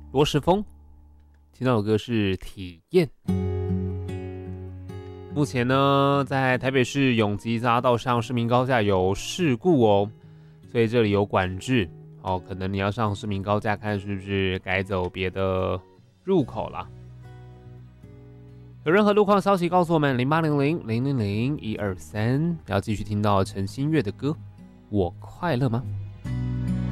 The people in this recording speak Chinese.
罗时丰，听到的歌是《体验》。目前呢，在台北市永吉匝道上市民高架有事故哦，所以这里有管制哦，可能你要上市民高架看是不是改走别的入口啦。有任何路况消息告诉我们0800-000-123，要继续听到陈星月的歌《我快乐吗》。